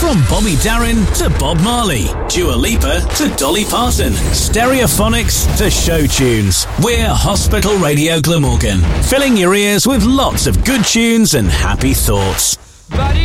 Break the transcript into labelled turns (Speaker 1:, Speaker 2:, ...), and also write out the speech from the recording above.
Speaker 1: From Bobby Darin to Bob Marley, Dua Lipa to Dolly Parton, Stereophonics to show tunes. We're Hospital Radio Glamorgan, filling your ears with lots of good tunes and happy thoughts.
Speaker 2: Buddy.